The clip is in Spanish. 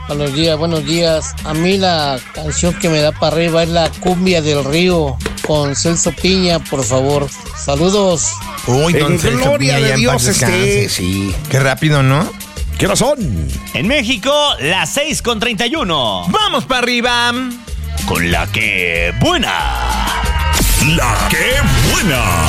Buenos días. A mí la canción que me da para arriba es la Cumbia del Río con Celso Piña, por favor. Saludos. Uy, don Celso gloria Piña, de ya en Dios paz descanse. sí. Qué rápido, ¿no? ¿Qué razón? En México, las 6:31. ¡Vamos para arriba! Con la que buena. La que buena.